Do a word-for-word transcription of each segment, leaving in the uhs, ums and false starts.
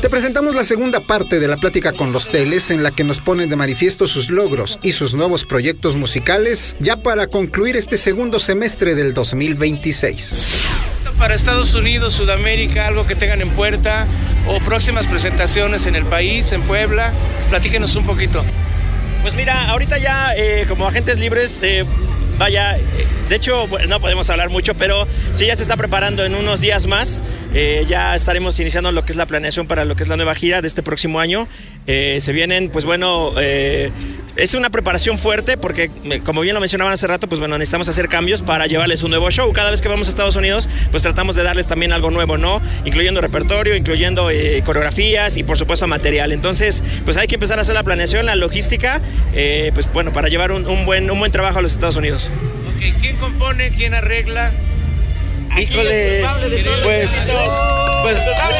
Te presentamos la segunda parte de la plática con los Teles, en la que nos ponen de manifiesto sus logros y sus nuevos proyectos musicales, ya para concluir este segundo semestre del dos mil veintiséis. Para Estados Unidos, Sudamérica, algo que tengan en puerta, o próximas presentaciones en el país, en Puebla, platíquenos un poquito. Pues mira, ahorita ya eh, como agentes libres, eh, vaya, eh, de hecho bueno, no podemos hablar mucho, pero sí ya se está preparando en unos días más. Eh, ya estaremos iniciando lo que es la planeación para lo que es la nueva gira de este próximo año. Eh, se vienen, pues bueno, eh, es una preparación fuerte porque, como bien lo mencionaban hace rato, pues bueno, necesitamos hacer cambios para llevarles un nuevo show. Cada vez que vamos a Estados Unidos, pues tratamos de darles también algo nuevo, ¿no? Incluyendo repertorio, incluyendo eh, coreografías y por supuesto material. Entonces, pues hay que empezar a hacer la planeación, la logística, eh, pues bueno, para llevar un, un, buen, un buen trabajo a los Estados Unidos. Ok, ¿quién compone? ¿Quién arregla? Híjole, pues, pues,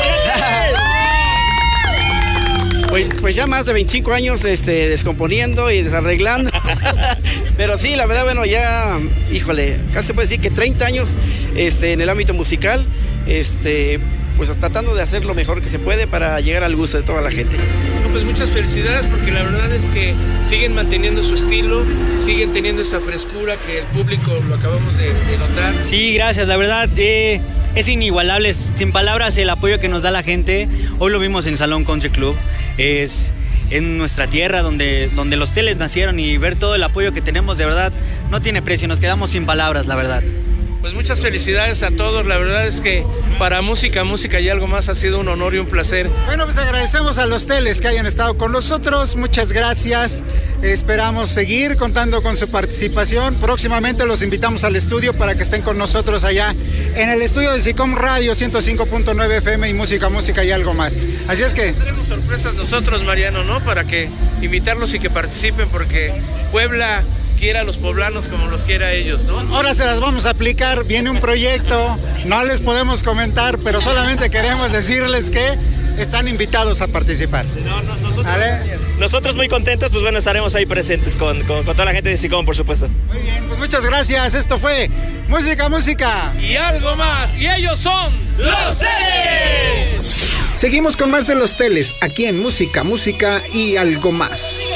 pues, pues ya más de veinticinco años este, descomponiendo y desarreglando. Pero sí, la verdad, bueno, ya, híjole, casi se puede decir que treinta años este, en el ámbito musical, este, pues tratando de hacer lo mejor que se puede para llegar al gusto de toda la gente. Bueno, pues muchas felicidades, porque la verdad es que siguen manteniendo su estilo, siguen teniendo esa frescura que el público lo acabamos de, de notar. Sí, gracias, la verdad eh, es inigualable, es, sin palabras el apoyo que nos da la gente. Hoy lo vimos en Salón Country Club, es en nuestra tierra donde, donde los Teles nacieron, y ver todo el apoyo que tenemos, de verdad, no tiene precio, nos quedamos sin palabras, la verdad. Pues muchas felicidades a todos, la verdad es que para Música, Música y Algo Más ha sido un honor y un placer. Bueno, pues agradecemos a los Teles que hayan estado con nosotros, muchas gracias, esperamos seguir contando con su participación. Próximamente los invitamos al estudio para que estén con nosotros allá en el estudio de SICOM Radio ciento cinco punto nueve F M y Música, Música y Algo Más. Así es que... Tendremos sorpresas nosotros, Mariano, ¿no? Para que invitarlos y que participen, porque Puebla quiera a los poblanos como los quiera a ellos, ¿no? Ahora se las vamos a aplicar, viene un proyecto, no les podemos comentar, pero solamente queremos decirles que están invitados a participar. No, no, nosotros, ¿vale? Nosotros muy contentos, pues bueno, estaremos ahí presentes con, con, con toda la gente de SICOM, por supuesto. Muy bien, pues muchas gracias, esto fue Música, Música y Algo Más, y ellos son los Teles. Seguimos con más de los Teles, aquí en Música, Música y Algo Más.